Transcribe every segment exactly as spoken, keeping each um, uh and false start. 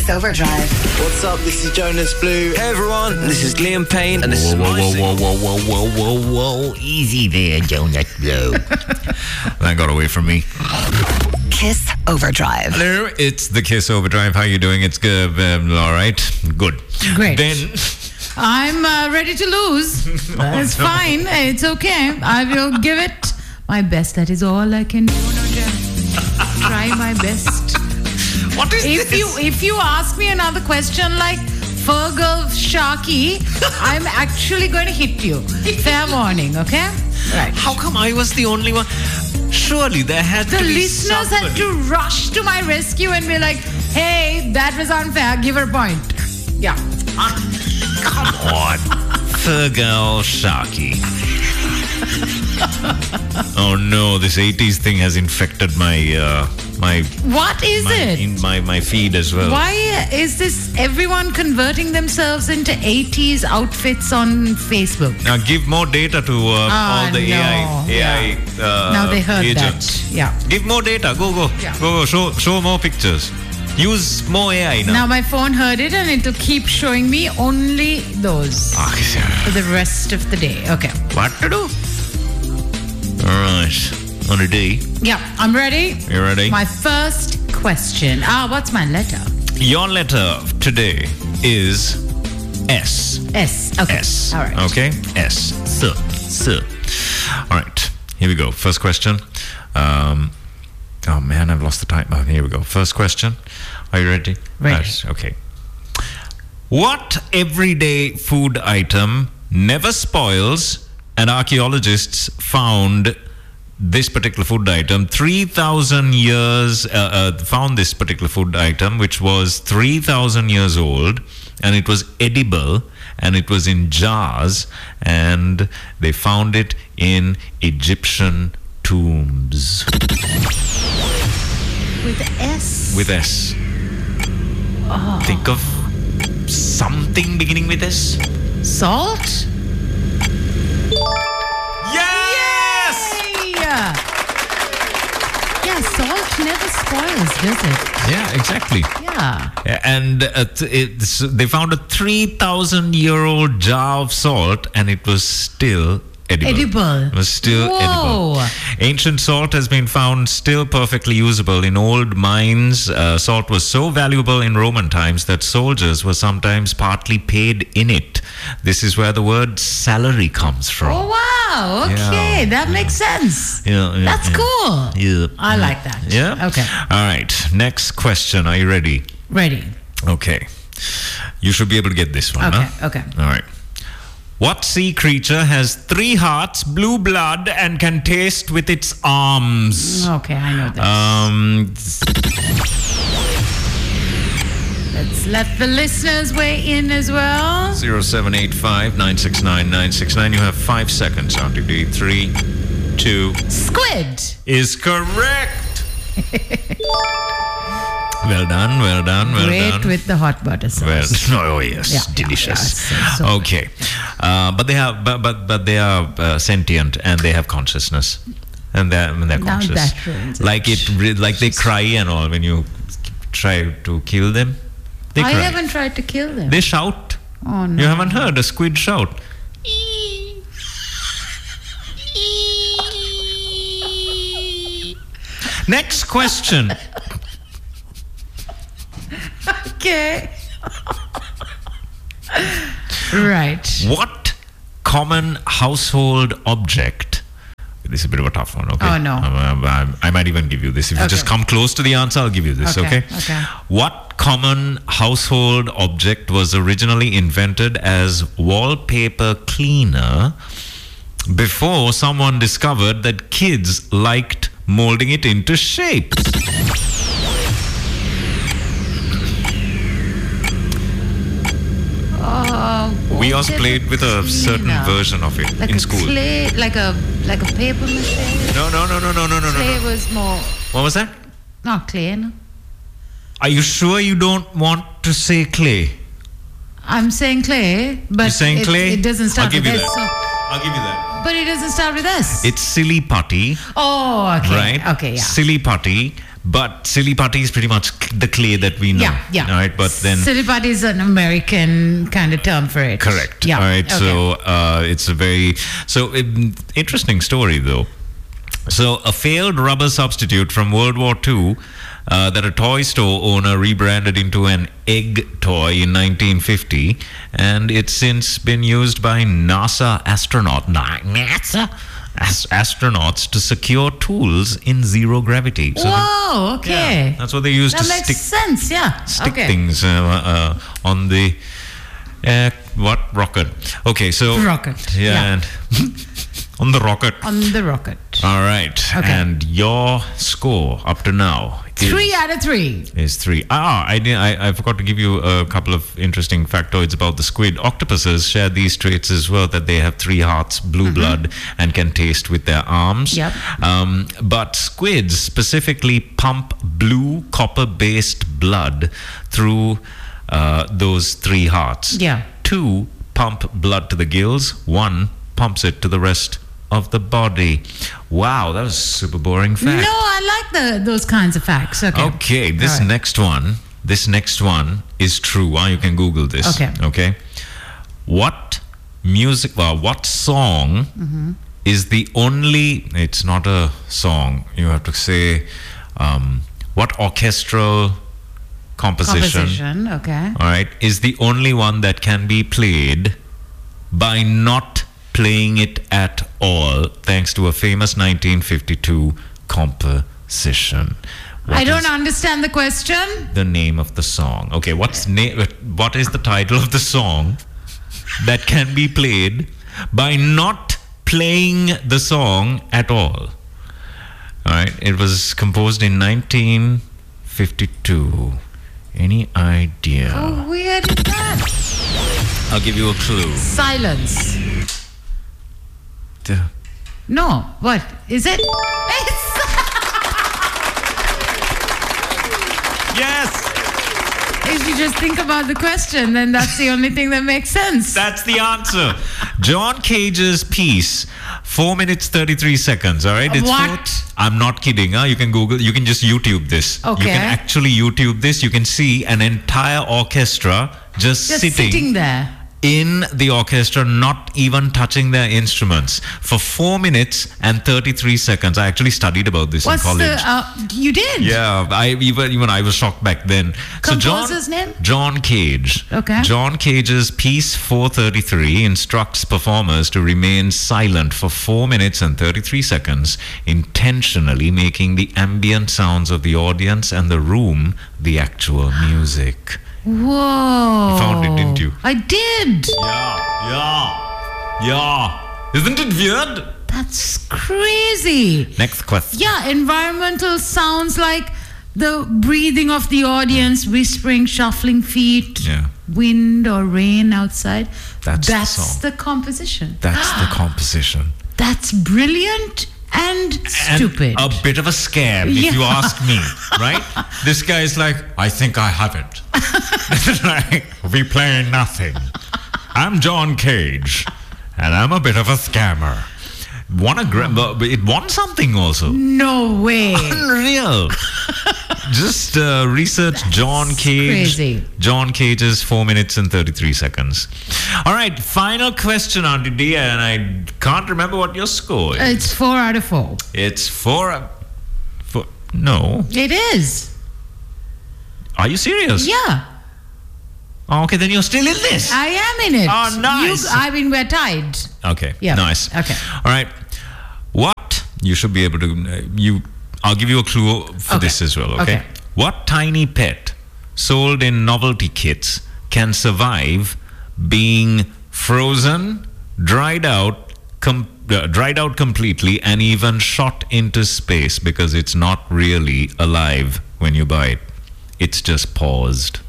Kiss Overdrive. What's up? This is Jonas Blue. Hey everyone, this is Liam Payne, and this whoa, is my whoa, single. whoa, whoa, whoa, whoa, whoa, whoa, easy there, Jonas Blue. That got away from me. Kiss Overdrive. Hello, it's the Kiss Overdrive. How you doing? It's good. Um, all right, good. Great. Then I'm uh, ready to lose. It's fine. It's okay. I will give it my best. That is all I can do. Try my best. what is If this? you if you ask me another question like Fergal Sharky, I'm actually going to hit you. Fair warning, okay? Right. How come I was the only one? Surely there had The to be listeners somebody. had to rush to my rescue and be like, "Hey, that was unfair. Give her a point." Yeah. Come on, Fergal Sharky. Oh no, this eighties thing has infected my uh, my What is my, it? in my my feed as well. Why is this everyone converting themselves into eighties outfits on Facebook? Now give more data to uh, Ah, all the no. A I A I uh, Now they heard agents. that. Yeah. Give more data. Go go Yeah. go go. Show show more pictures. Use more A I now. Now my phone heard it and it'll keep showing me only those Ah, for the rest of the day. Okay. what to do? All right, on a day. Yeah, I'm ready. You ready? My first question. Ah, what's my letter? Your letter today is S. S. Okay. S. All right. Okay. S. Sir. Sir. All right. Here we go. First question. Um, oh man, I've lost the time. Oh, here we go. First question. Are you ready? Ready. Yes, okay. What everyday food item never spoils? And archaeologists found this particular food item three thousand years, uh, uh, found this particular food item, which was three thousand years old, and it was edible, and it was in jars, and they found it in Egyptian tombs. With S. With S. Think of something beginning with S. Salt? Yes! Yeah. Yeah, salt never spoils, does it? Yeah, exactly. Yeah. And uh, th- it's, they found a three thousand year old jar of salt, and it was still edible. Edible. It was still Whoa. edible. Ancient salt has been found still perfectly usable in old mines. Uh, salt was so valuable in Roman times that soldiers were sometimes partly paid in it. This is where the word salary comes from. Oh, wow. Okay. Yeah, That makes sense. Yeah, yeah, That's yeah. cool. Yeah. I like that. Yeah? Okay. All right. Next question. Are you ready? Ready. Okay. You should be able to get this one. Okay. Huh? Okay. All right. What sea creature has three hearts, blue blood, and can taste with its arms? Okay, I know this. Um, Let's let the listeners weigh in as well. zero seven eight five nine six nine nine six nine. You have five seconds, Auntie D. Three, two, Squid. is correct. Well done, well done, well Great done. with the hot butter Well, sauce. oh yes, Yeah, yeah, delicious. yeah, so- so okay, uh, but they have, but but, but they are uh, sentient and they have consciousness, and they're, and they're Now conscious. that ruins it. Like it, re- like they cry and all when you try to kill them. They I cry. haven't tried to kill them. They shout. Oh, no. You haven't heard a squid shout. Next question. Okay. Right. What common household object? This is a bit of a tough one, okay? Oh, no. Um, um, I might even give you this. If you Okay. just come close to the answer, I'll give you this, Okay, okay? okay. What common household object was originally invented as wallpaper cleaner before someone discovered that kids liked molding it into shapes? Uh, We also wallpaper played with a certain cleaner. version of it like in a school. Clay, like a like a paper mache. No, no, no, no, no, no, no, Clay no. was more. What was that? Not clay. No? Are you sure you don't want to say clay? I'm saying clay, but You're saying it, clay? it doesn't start I'll give with you S. that. So, I'll give you but it doesn't start with S. It's silly putty, oh, okay. right? Okay, yeah. Silly putty, But silly putty is pretty much the clay that we know. Yeah, yeah. All right, but then silly putty is an American kind of term for it. correct. Yeah. All right, okay. so uh, it's a very so um, interesting story though. So a failed rubber substitute from World War Two. Uh, that a toy store owner rebranded into an egg toy in nineteen fifty, and it's since been used by NASA astronaut NASA as- astronauts to secure tools in zero gravity. So Whoa, they- okay. yeah, that's what they use That to makes stick sense, yeah. stick okay. things uh, uh, on the uh, what rocket? Okay, so Rocket, yeah, yeah. and on the rocket. On the rocket. All right, Okay. and your score up to now. Three is- out of three. is three. Ah, I, did, I I forgot to give you a couple of interesting factoids about the squid. Octopuses share these traits as well, that they have three hearts, blue blood, and can taste with their arms. Yep. Um, but squids specifically pump blue copper-based blood through uh, those three hearts. Yeah. Two pump blood to the gills. One pumps it to the rest of the body. Wow, that was a super boring fact. No, I like the those kinds of facts. Okay. Okay, this All right. next one, this next one is true. Huh? You can Google this. Okay. Okay. What music? Well, what song Mm-hmm. is the only? It's not a song. You have to say um, what orchestral composition. Composition, okay. All right, is the only one that can be played by not playing it at all, thanks to a famous nineteen fifty-two composition. What I don't is understand the question. the name of the song? Okay, what's na- what is the title of the song that can be played by not playing the song at all? All right, it was composed in nineteen fifty-two. Any idea? How weird is that? I'll give you a clue. Silence. The- No, what is it? It's Yes, if you just think about the question, then that's the only thing that makes sense. that's the answer. John Cage's piece, four minutes thirty-three seconds. All right, What? four- I'm not kidding. Huh? You can Google. You can just YouTube this. You Okay. can actually YouTube this. You can see an entire orchestra just, Just sitting, sitting there. in the orchestra, not even touching their instruments for four minutes and thirty-three seconds. I actually studied about this What's in college. the? Uh, you did. Yeah, I even even I was shocked back then. Composer's so John, name? John Cage. Okay. John Cage's piece four thirty-three instructs performers to remain silent for four minutes and thirty-three seconds, intentionally making the ambient sounds of the audience and the room the actual music. Whoa. You found it, didn't you? I did. Yeah, yeah, yeah. Isn't it weird? That's crazy. Next question. Yeah, environmental sounds like the breathing of the audience, whispering, shuffling feet, Yeah. wind or rain outside. That's the That's song. the composition. That's the composition. That's brilliant and stupid. And a bit of a scam, if you Yeah. ask me, right? This guy's like, I think I have it. Like, we play nothing. I'm John Cage, and I'm a bit of a scammer. Won a gra- but it won something also. No way. Unreal. Just uh, research John Cage. crazy. John Cage's four minutes and thirty-three seconds. All right, final question, Auntie Dia, and I can't remember what your score is. It's four out of four. It's four. four no. It is. Are you serious? Yeah, Oh, okay, then you're still in this. I am in it. Oh, nice. You, I mean, we're tied. Okay. Yeah. Nice. Okay. All right. What you should be able to uh, you? I'll give you a clue for Okay. this as well. Okay? Okay. What tiny pet sold in novelty kits can survive being frozen, dried out, com- uh, dried out completely, and even shot into space because it's not really alive when you buy it? It's just paused.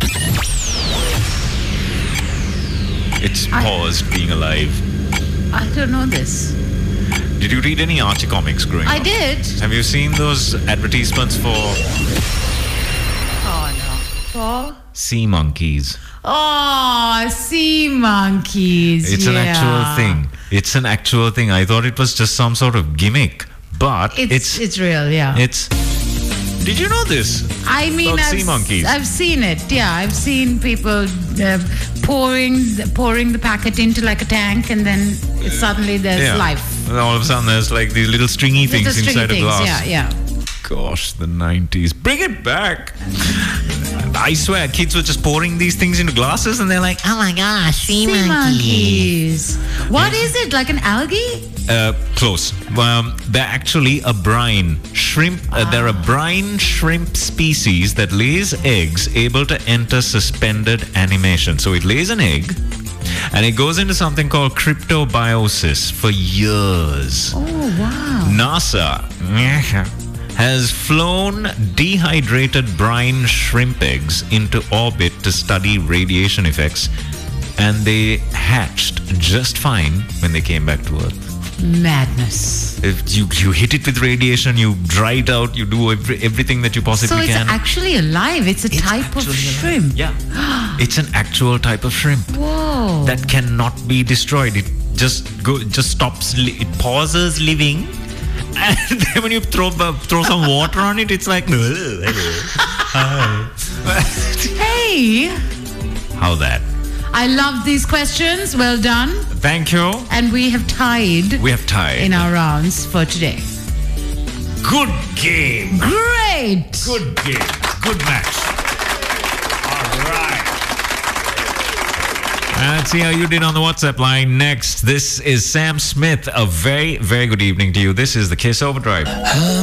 It's I- paused being alive. I don't know this. Did you read any Archie comics growing I up? did. Have you seen those advertisements for Oh no. For? sea monkeys? Oh, sea monkeys. It's an yeah. actual thing. It's an actual thing. I thought it was just some sort of gimmick, but It's it's it's, real, yeah. it's Did you know this? I mean, About I've, sea monkeys. I've seen it. Yeah, I've seen people uh, pouring pouring the packet into like a tank, and then it, suddenly there's Yeah. life. And all of a sudden, there's like these little stringy things Little stringy inside things. a glass. Yeah, yeah. Gosh, the nineties. Bring it back. I swear, kids were just pouring these things into glasses and they're like, oh my gosh, sea, Sea monkey. monkeys. What is it? Like an algae? Uh, close. Um, they're actually a brine shrimp. Uh, they're a brine shrimp species that lays eggs able to enter suspended animation. So it lays an egg and it goes into something called cryptobiosis for years. Oh, wow. NASA has flown dehydrated brine shrimp eggs into orbit to study radiation effects, and they hatched just fine when they came back to Earth. Madness. If you you hit it with radiation, you dry it out, you do every, everything that you possibly So it's can. actually alive. It's a It's type of actually alive. shrimp. Yeah, it's an actual type of shrimp Whoa. that cannot be destroyed. It just go just stops. Li- it pauses living. And then when you throw throw some water on it, it's like, Hey, how that? I love these questions. Well done. Thank you. And we have tied We have tied. in our rounds for today. Good game. Great. Good game. Good match. All right. Let's see how you did on the WhatsApp line next. This is Sam Smith. A very, very good evening to you. This is the Kiss Overdrive.